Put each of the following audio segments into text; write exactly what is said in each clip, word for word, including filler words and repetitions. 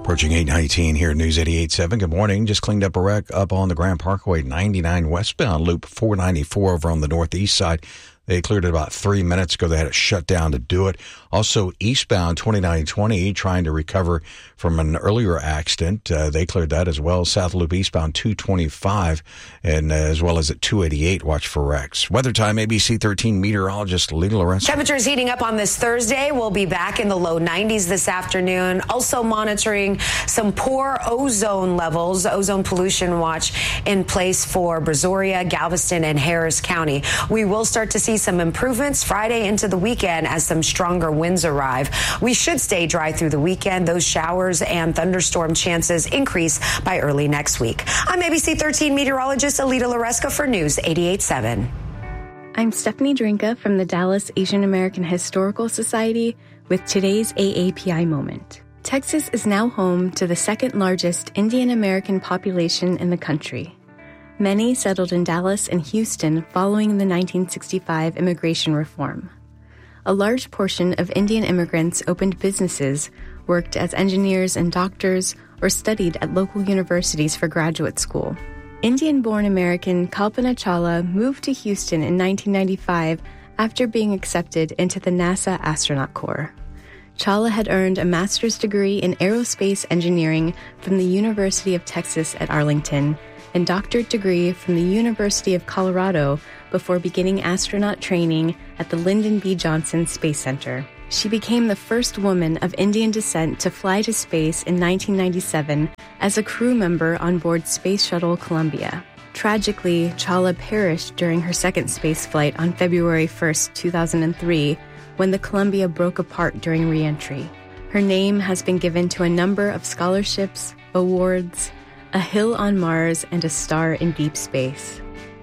Approaching eight nineteen here at News eighty-eight point seven. Good morning. Just cleaned up a wreck up on the Grand Parkway ninety-nine westbound loop four ninety-four over on the northeast side. They cleared it about three minutes ago. They had it shut down to do it. Also, eastbound twenty-nine twenty, trying to recover from an earlier accident. Uh, they cleared that as well. South Loop eastbound two twenty-five, and uh, as well as at two eighty-eight, watch for wrecks. Weather time, A B C thirteen meteorologist Lita Lorenzo. Temperatures heating up on this Thursday. We'll be back in the low nineties this afternoon. Also monitoring some poor ozone levels. Ozone pollution watch in place for Brazoria, Galveston, and Harris County. We will start to see some improvements Friday into the weekend as some stronger winds arrive. We should stay dry through the weekend. Those showers and thunderstorm chances increase by early next week. I'm A B C thirteen meteorologist Alita Loresca for News eighty-eight point seven. I'm Stephanie Drinka from the Dallas Asian American Historical Society with today's A A P I moment. Texas is now home to the second largest Indian American population in the country. Many settled in Dallas and Houston following the nineteen sixty-five immigration reform. A large portion of Indian immigrants opened businesses, worked as engineers and doctors, or studied at local universities for graduate school. Indian-born American Kalpana Chawla moved to Houston in nineteen ninety-five after being accepted into the NASA Astronaut Corps. Chawla had earned a master's degree in aerospace engineering from the University of Texas at Arlington and doctorate degree from the University of Colorado before beginning astronaut training at the Lyndon B. Johnson Space Center. She became the first woman of Indian descent to fly to space in nineteen ninety-seven as a crew member on board Space Shuttle Columbia. Tragically, Chawla perished during her second space flight on February first, two thousand three, when the Columbia broke apart during re-entry. Her name has been given to a number of scholarships, awards, a hill on Mars, and a star in deep space.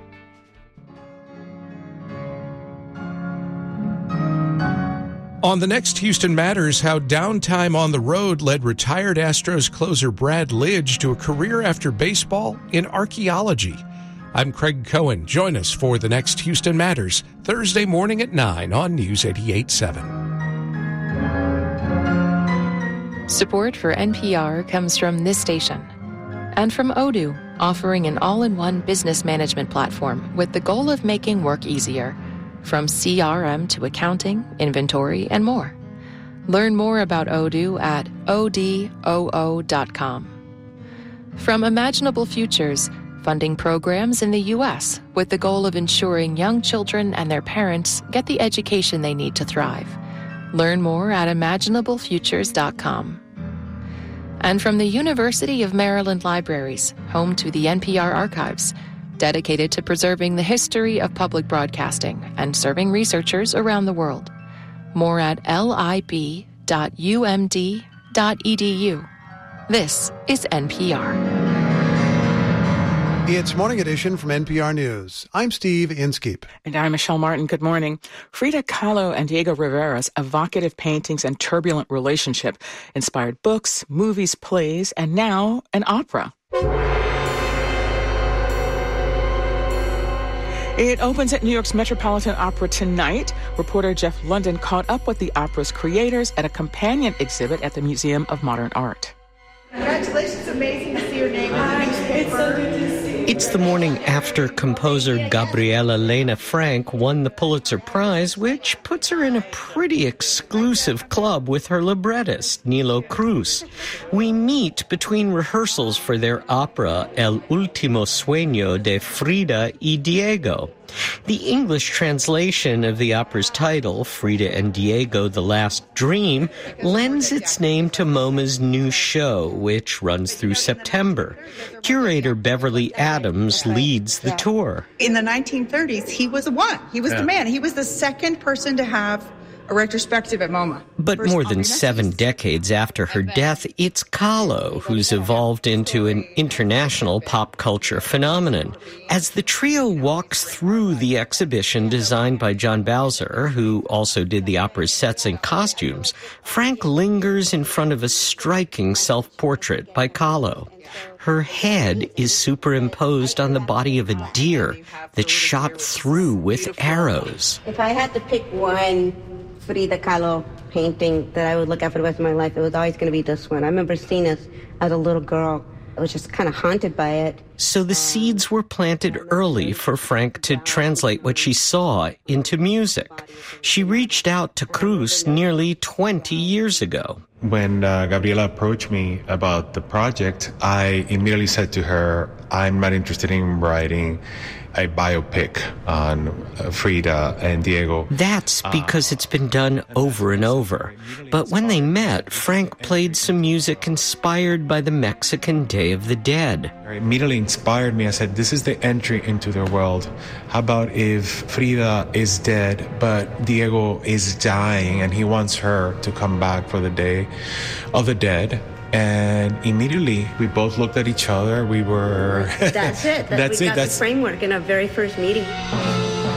On the next Houston Matters, how downtime on the road led retired Astros closer Brad Lidge to a career after baseball in archaeology. I'm Craig Cohen. Join us for the next Houston Matters, Thursday morning at nine on News eighty-eight point seven. Support for N P R comes from this station and from Odoo, offering an all-in-one business management platform with the goal of making work easier. From C R M to accounting, inventory, and more. Learn more about Odoo at odoo dot com. From Imaginable Futures, funding programs in the U S with the goal of ensuring young children and their parents get the education they need to thrive. Learn more at imaginable futures dot com. And from the University of Maryland Libraries, home to the N P R Archives, dedicated to preserving the history of public broadcasting and serving researchers around the world. More at lib dot u m d dot e d u. This is N P R. It's Morning Edition from N P R News. I'm Steve Inskeep. And I'm Michelle Martin. Good morning. Frida Kahlo and Diego Rivera's evocative paintings and turbulent relationship inspired books, movies, plays, and now an opera. It opens at New York's Metropolitan Opera tonight. Reporter Jeff London caught up with the opera's creators at a companion exhibit at the Museum of Modern Art. Congratulations, amazing to see your name in the newspaper. It's so good to see you. It's the morning after composer Gabriela Lena Frank won the Pulitzer Prize, which puts her in a pretty exclusive club with her librettist, Nilo Cruz. We meet between rehearsals for their opera El Último Sueño de Frida y Diego. The English translation of the opera's title, Frida and Diego, The Last Dream, lends its name to MoMA's new show, which runs through September. Curator Beverly Adams leads the tour. In the nineteen thirties, he was the one. He was yeah. the man. He was the second person to have a retrospective at MoMA. But more than seven decades after her death, it's Kahlo who's evolved into an international pop culture phenomenon. As the trio walks through the exhibition designed by John Bowser, who also did the opera's sets and costumes, Frank lingers in front of a striking self-portrait by Kahlo. Her head is superimposed on the body of a deer that's shot through with arrows. If I had to pick one Frida Kahlo painting that I would look at for the rest of my life, it was always going to be this one. I remember seeing this as a little girl. I was just kind of haunted by it. So the seeds were planted early for Frank to translate what she saw into music. She reached out to Cruz nearly twenty years ago. When uh, Gabriela approached me about the project, I immediately said to her, I'm not interested in writing a biopic on Frida and Diego. That's because it's been done over and over. But when they met, Frank played some music inspired by the Mexican Day of the Dead. It immediately inspired me. I said, this is the entry into their world. How about if Frida is dead, but Diego is dying and he wants her to come back for the Day of the Dead? And immediately, we both looked at each other. We were... That's it. That, That's we it. got That's the framework in our very first meeting.